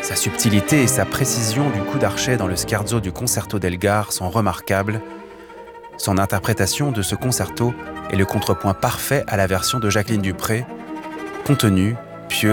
Sa subtilité et sa précision du coup d'archet dans le scherzo du concerto d'Elgar sont remarquables. Son interprétation de ce concerto est le contrepoint parfait à la version de Jacqueline Dupré, contenue